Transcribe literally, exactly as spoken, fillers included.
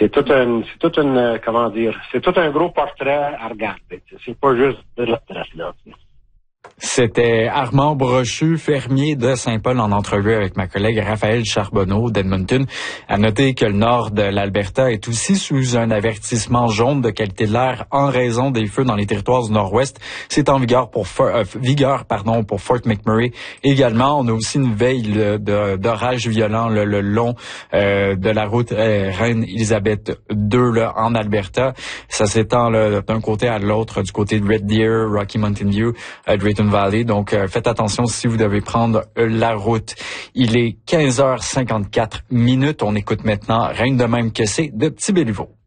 c'est tout un, c'est tout une, comment dire, c'est tout un gros portrait à regarder. C'est pas juste de la trace, là. C'était Armand Brochu, fermier de Saint-Paul, en entrevue avec ma collègue Raphaël Charbonneau d'Edmonton. À noter que le nord de l'Alberta est aussi sous un avertissement jaune de qualité de l'air en raison des feux dans les territoires du nord-ouest. C'est en vigueur pour euh, vigueur pardon pour Fort McMurray également. On a aussi une veille de, de, d'orages violents le, le long euh, de la route euh, Reine-Élisabeth deux là, en Alberta. Ça s'étend là, d'un côté à l'autre, du côté de Red Deer, Rocky Mountain View, euh, Drayton Valley. Donc, euh, faites attention si vous devez prendre euh, la route. Il est quinze heures cinquante-quatre minutes. On écoute maintenant Rien de même que c'est de Petit Béliveau.